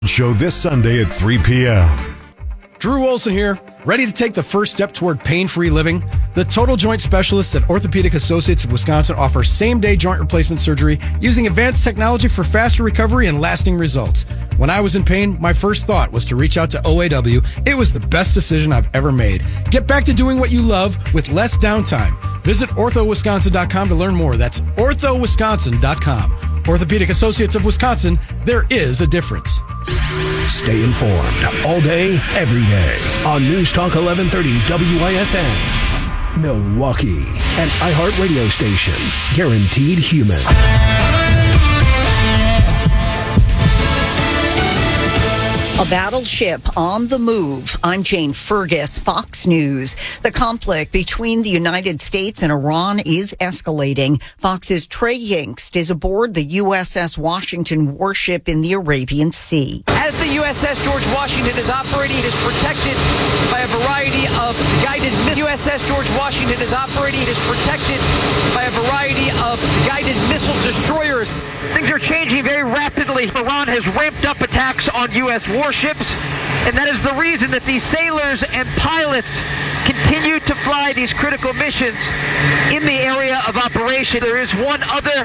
Show this Sunday at 3 p.m. Drew Olson here, ready to take the first step toward pain-free living? The Total Joint Specialists at Orthopedic Associates of Wisconsin offer same-day joint replacement surgery using advanced technology for faster recovery and lasting results. When I was in pain, my first thought was to reach out to OAW. It was the best decision I've ever made. Get back to doing what you love with less downtime. Visit orthowisconsin.com to learn more. That's orthowisconsin.com. Orthopedic Associates of Wisconsin, there is a difference. Stay informed all day, every day on News Talk 1130 WISN. Milwaukee, an iHeartRadio station. Guaranteed human. A battleship on the move. I'm Jane Fergus, Fox News. The conflict between the United States and Iran is escalating. Fox's Trey Yingst is aboard the USS Washington warship in the Arabian Sea. As the USS George Washington is operating, it is protected by a variety of guided missiles. USS George Washington is operating, it is protected by a variety of guided missile destroyers. Things are changing very rapidly. Iran has ramped up attacks on U.S. warships, and that is the reason that these sailors and pilots continue to fly these critical missions in the area of operation. There is one other,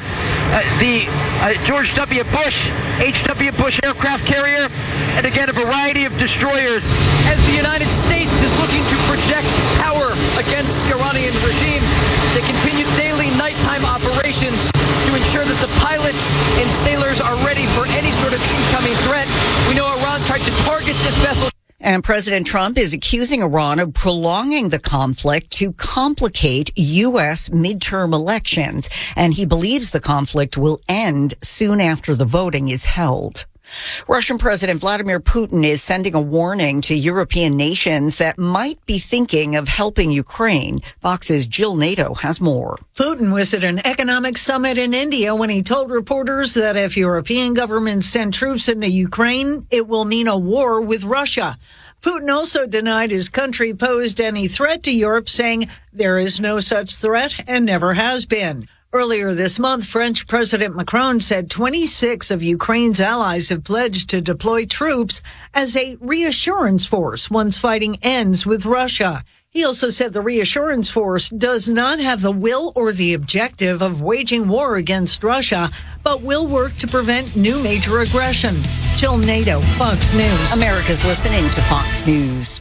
the George W. Bush, H.W. Bush aircraft carrier, and again, a variety of destroyers. As the United States is looking to project power against the Iranian regime, they continue daily nighttime operations to ensure that the pilots and sailors are ready for any sort of incoming threat. We know Iran tried to target this vessel. And President Trump is accusing Iran of prolonging the conflict to complicate U.S. midterm elections. And he believes the conflict will end soon after the voting is held. Russian President Vladimir Putin is sending a warning to European nations that might be thinking of helping Ukraine. Fox's Jill Nato has more. Putin was at an economic summit in India when he told reporters that if European governments send troops into Ukraine, it will mean a war with Russia. Putin also denied his country posed any threat to Europe, saying there is no such threat and never has been. Earlier this month, French President Macron said 26 of Ukraine's allies have pledged to deploy troops as a reassurance force once fighting ends with Russia. He also said the reassurance force does not have the will or the objective of waging war against Russia, but will work to prevent new major aggression. Jill Nato, Fox News. America's listening to Fox News.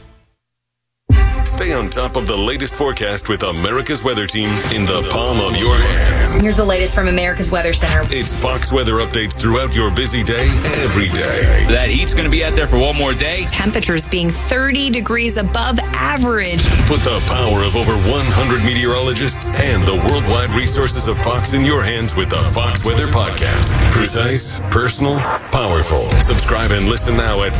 Stay on top of the latest forecast with America's Weather Team in the palm of your hands. Here's the latest from America's Weather Center. It's Fox weather updates throughout your busy day, every day. That heat's going to be out there for one more day. Temperatures being 30 degrees above average. Put the power of over 100 meteorologists and the worldwide resources of Fox in your hands with the Fox Weather Podcast. Precise, personal, powerful. Subscribe and listen now at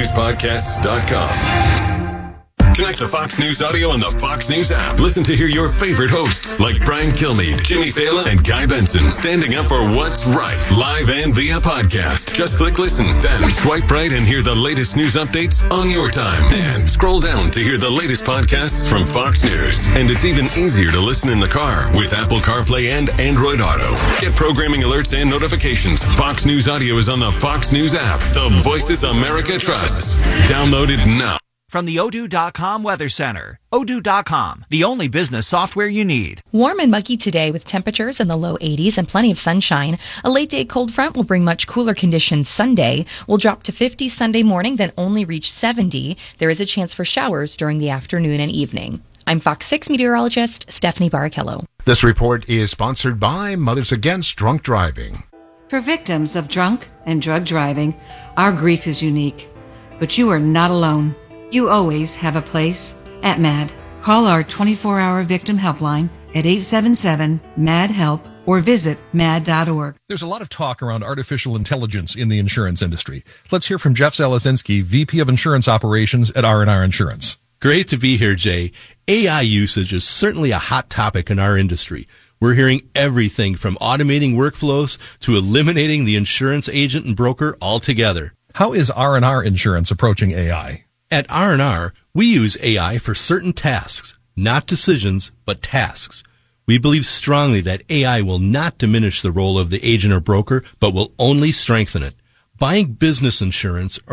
foxnewspodcasts.com. Connect to Fox News Audio on the Fox News app. Listen to hear your favorite hosts like Brian Kilmeade, Jimmy Fallon, and Guy Benson standing up for what's right, live and via podcast. Just click listen, then swipe right and hear the latest news updates on your time. And scroll down to hear the latest podcasts from Fox News. And it's even easier to listen in the car with Apple CarPlay and Android Auto. Get programming alerts and notifications. Fox News Audio is on the Fox News app. The voices America trusts. Download it now. From the Odoo.com Weather Center. Odoo.com, the only business software you need. Warm and muggy today with temperatures in the low 80s and plenty of sunshine. A late day cold front will bring much cooler conditions Sunday. We'll drop to 50 Sunday morning, then only reach 70. There is a chance for showers during the afternoon and evening. I'm Fox 6 meteorologist Stephanie Barrichello. This report is sponsored by Mothers Against Drunk Driving. For victims of drunk and drug driving, our grief is unique. But you are not alone. You always have a place at MAD. Call our 24-hour victim helpline at 877-MAD-HELP or visit mad.org. There's a lot of talk around artificial intelligence in the insurance industry. Let's hear from Jeff Zalesinski, VP of Insurance Operations at R&R Insurance. Great to be here, Jay. AI usage is certainly a hot topic in our industry. We're hearing everything from automating workflows to eliminating the insurance agent and broker altogether. How is R&R Insurance approaching AI? At R&R, we use AI for certain tasks, not decisions, but tasks. We believe strongly that AI will not diminish the role of the agent or broker, but will only strengthen it. Buying business insurance